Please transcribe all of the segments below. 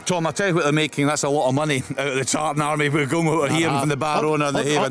Tom, I tell you what they're making. That's a lot of money out of the Tartan Army. We're going what we're hearing from the Barona and the Haven.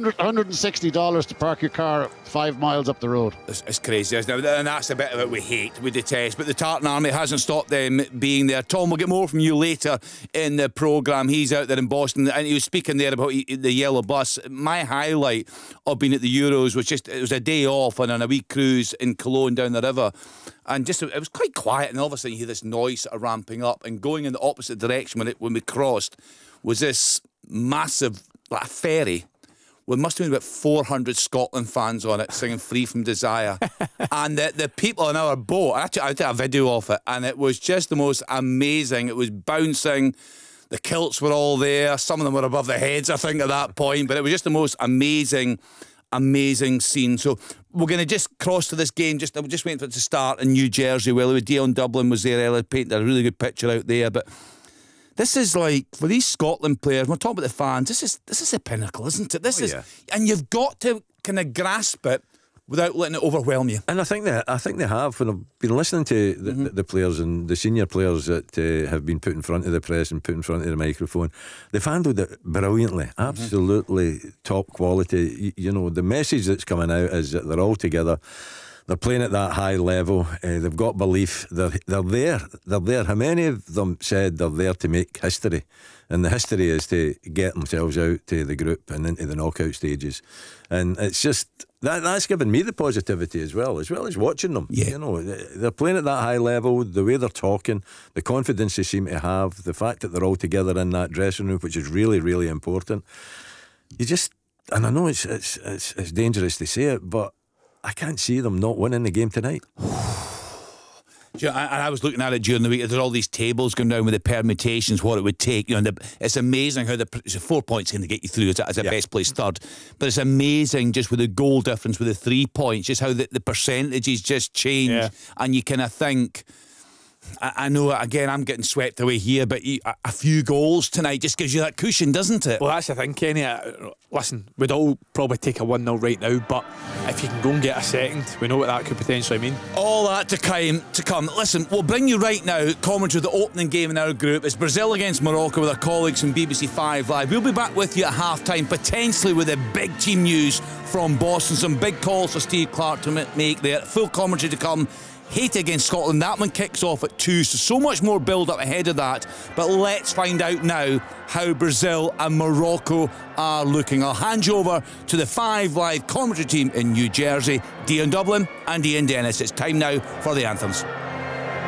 $160 to park your car 5 miles up the road. It's crazy, isn't it? And that's a bit of it we hate, we detest. But the Tartan Army hasn't stopped them being there. Tom, we'll get more from you later in the programme. He's out there in Boston, and he was speaking there about the yellow bus. My highlight of being at the Euros was it was a day off and on a wee cruise in Cologne down the river. And it was quite quiet, and all of a sudden you hear this noise sort of ramping up, and going in the opposite direction when we crossed was this massive, like a ferry. Well, it must have been about 400 Scotland fans on it singing Free From Desire. And the people on our boat, I took a video of it, and it was just the most amazing. It was bouncing. The kilts were all there. Some of them were above their heads, I think, at that point. But it was just the most amazing scene. So we're going to just cross to this game. I'm just waiting for it to start in New Jersey. Well, Dion Dublin was there earlier, painted a really good picture out there. But this is like, for these Scotland players, we're talking about the fans, this is the pinnacle, isn't it? And you've got to kind of grasp it without letting it overwhelm you. And I think they have. When I've been listening to the players and the senior players that have been put in front of the press and put in front of the microphone, they've handled it brilliantly. Absolutely top quality. You know, the message that's coming out is that they're all together. They're playing at that high level. They've got belief. They're there. They're there. How many of them said they're there to make history? And the history is to get themselves out to the group and into the knockout stages. And it's just that's given me the positivity as well as watching them. Yeah. You know, they're playing at that high level. The way they're talking, the confidence they seem to have, the fact that they're all together in that dressing room, which is really, really important. And I know it's dangerous to say it, but I can't see them not winning the game tonight. And I was looking at it during the week. There's all these tables going down with the permutations, what it would take. You know, it's amazing how it's 4 points going to get you through as a best placed third. But it's amazing just with the goal difference, with the 3 points, just how the percentages just change. Yeah. And you kind of think, I know, again, I'm getting swept away here, but a few goals tonight just gives you that cushion, doesn't it? Well, that's the thing, Kenny. Listen, we'd all probably take a 1-0 right now, but if you can go and get a second, we know what that could potentially mean. All that to come. Listen, we'll bring you right now commentary of the opening game in our group. It's Brazil against Morocco with our colleagues from BBC 5 Live. We'll be back with you at half-time, potentially with the big team news from Boston. Some big calls for Steve Clarke to make there. Full commentary to come. Haiti against Scotland, that one kicks off at 2, so much more build up ahead of that. But let's find out now how Brazil and Morocco are looking. I'll hand you over to the 5 Live commentary team in New Jersey, Dion Dublin and Ian Dennis. It's time now for the anthems.